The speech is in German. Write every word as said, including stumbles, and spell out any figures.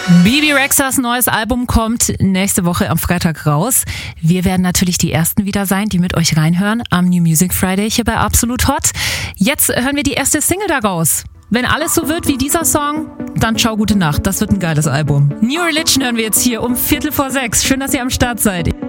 Bebe Rexhas neues Album kommt nächste Woche am Freitag raus. Wir werden natürlich die Ersten wieder sein, die mit euch reinhören am New Music Friday hier bei Absolut Hot. Jetzt hören wir die erste Single daraus. Wenn alles so wird wie dieser Song, dann ciao, gute Nacht. Das wird ein geiles Album. New Religion hören wir jetzt hier um Viertel vor sechs. Schön, dass ihr am Start seid.